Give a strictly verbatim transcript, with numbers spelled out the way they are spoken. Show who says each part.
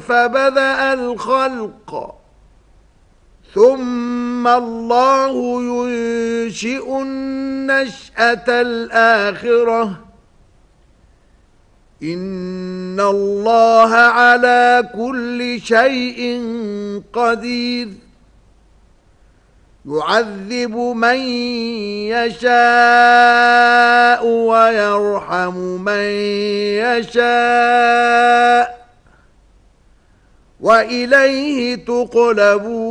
Speaker 1: فبدأ الخلق ثم الله ينشئ النشأة الآخرة إن الله على كل شيء قدير يعذب من يشاء ويرحم من يشاء وإليه تقلبون